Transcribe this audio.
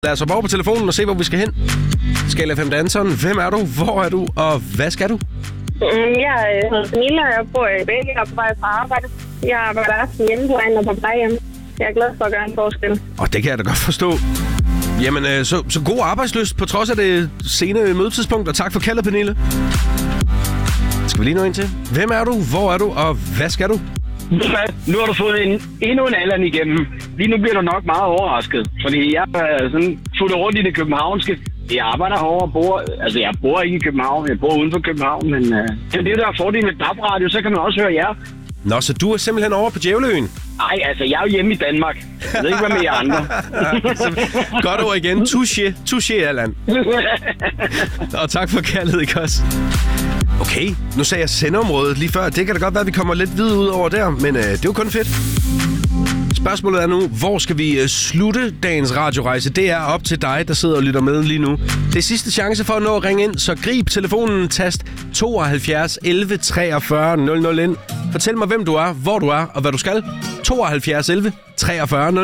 Lad os hoppe over på telefonen og se, hvor vi skal hen. Skala 5 danseren. Hvem er du? Hvor er du? Og hvad skal du? Jeg hedder Camilla, og jeg bor i Bække og på vej fra arbejde. Jeg arbejder aften hjemmeplejen og på plejehjem. Jeg er glad for at gøre en forskel. Og det kan jeg da godt forstå. Jamen, så god arbejdslyst på trods af det sene mødetidspunkt. Og tak for kaldet, Pernille. Skal vi lige nå ind til? Hvem er du? Hvor er du? Og hvad skal du? Nu har du fået endnu en Allan igennem. Lige nu bliver du nok meget overrasket. Fordi jeg er sådan fuldt rundt i det københavnske. Jeg arbejder herovre og jeg bor ikke i København. Jeg bor uden for København. Men det er der er fordelen med DAB-radio, så kan man også høre jer. Nå, så du er simpelthen over på Djævleøen? Nej, altså jeg er jo hjemme i Danmark. Jeg ved ikke, hvad med jer andre. Godt ord igen. Touché, Allan. Og tak for kaldet, ikke også? Okay, nu sagde jeg sendeområdet lige før. Det kan da godt være, at vi kommer lidt videre ud over der, men det er jo kun fedt. Spørgsmålet er nu, hvor skal vi slutte dagens radiorejse? Det er op til dig, der sidder og lytter med lige nu. Det er sidste chance for at nå at ringe ind, så grib telefonen, tast 72 11 43 00 ind. Fortæl mig, hvem du er, hvor du er og hvad du skal. 72 11 43 00.